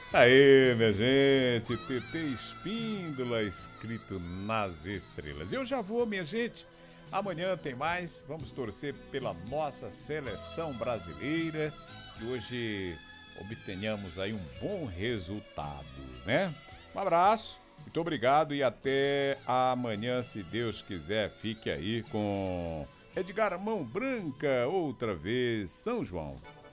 Aê, minha gente, TT Espíndola escrito nas estrelas. Eu já vou, minha gente. Amanhã tem mais. Vamos torcer pela nossa seleção brasileira. Que hoje obtenhamos aí um bom resultado, né? Um abraço, muito obrigado e até amanhã, se Deus quiser. Fique aí com Edgar Mão Branca, outra vez, São João.